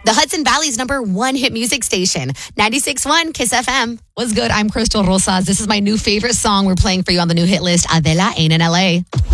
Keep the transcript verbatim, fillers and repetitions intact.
the Hudson Valley's number one hit music station, ninety-six point one Kiss F M. What's good? I'm Crystal Rosas. This is my new favorite song we're playing for you on the new hit list, Adela Ain't in L A.